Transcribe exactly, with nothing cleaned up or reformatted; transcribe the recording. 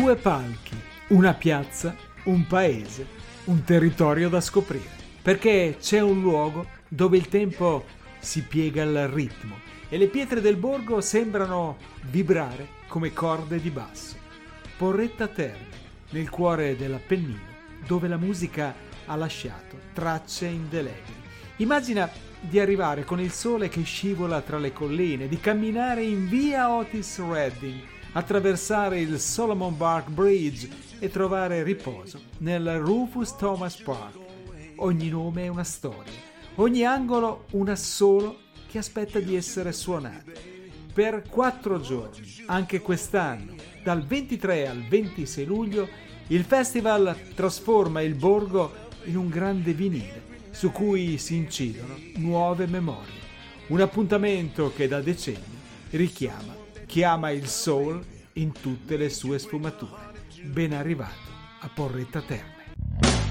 Due palchi, una piazza, un paese, un territorio da scoprire. Perché c'è un luogo dove il tempo si piega al ritmo e le pietre del borgo sembrano vibrare come corde di basso. Porretta Terme, nel cuore dell'Appennino, dove la musica ha lasciato tracce indelebili. Immagina di arrivare con il sole che scivola tra le colline, di camminare in via Otis Redding, attraversare il Solomon Bark Bridge e trovare riposo nel Rufus Thomas Park. Ogni nome è una storia, ogni angolo una solo che aspetta di essere suonata. Per quattro giorni, anche quest'anno, dal ventitré al ventisei luglio, il festival trasforma il borgo in un grande vinile su cui si incidono nuove memorie. Un appuntamento che da decenni richiama chi ama il soul in tutte le sue sfumature. Ben arrivato a Porretta Terme.